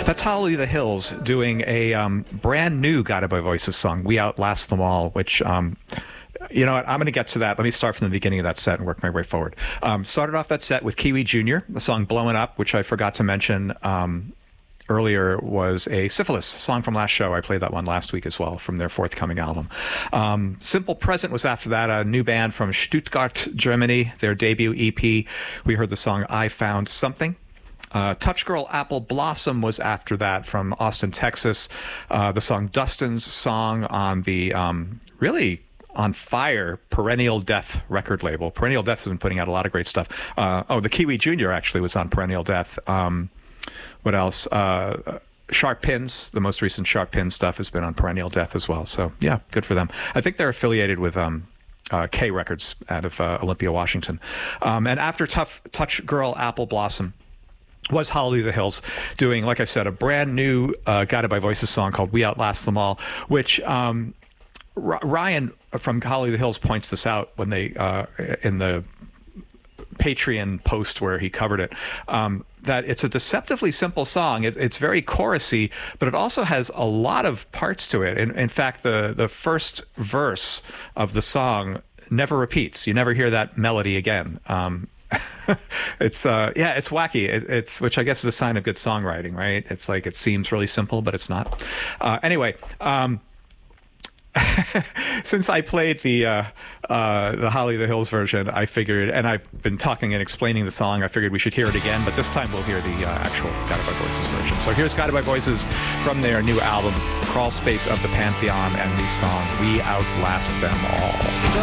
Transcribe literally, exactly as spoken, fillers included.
That's Holly the Hills doing a um, brand new Guided by Voices song, We Outlast Them All, which, um, you know what, I'm going to get to that. Let me start from the beginning of that set and work my way forward. Um, started off that set with Kiwi Junior, the song Blowing Up, which I forgot to mention um, earlier was a Syphilis song from last show. I played that one last week as well from their forthcoming album. Um, Simple Present was after that, a new band from Stuttgart, Germany, their debut E P. We heard the song I Found Something. Uh, Touch Girl Apple Blossom was after that from Austin, Texas. Uh, the song Dustin's Song on the um, really on fire Perennial Death record label. Perennial Death has been putting out a lot of great stuff. Uh, oh, the Kiwi Junior actually was on Perennial Death. Um, what else? Uh, Sharp Pins, the most recent Sharp Pin stuff has been on Perennial Death as well. So yeah, good for them. I think they're affiliated with um, uh, K Records out of uh, Olympia, Washington. Um, and after Tough Touch Girl Apple Blossom was Holly the Hills doing, like I said, a brand new uh, Guided by Voices song called We Outlast Them All, which um, R- Ryan from Holly the Hills points this out when they uh, in the Patreon post where he covered it, um, that it's a deceptively simple song. It, it's very chorusy, but it also has a lot of parts to it. In, in fact, the, the first verse of the song never repeats. You never hear that melody again. Um, it's uh yeah it's wacky it, it's which I guess is a sign of good songwriting, right? It's like it seems really simple but it's not. Uh anyway, um since I played the uh uh the Holly the Hills version, I figured, and I've been talking and explaining the song, I figured we should hear it again, but this time we'll hear the uh, actual Guided by Voices version. So here's Guided by Voices from their new album Crawl Space of the Pantheon and the song We Outlast Them All.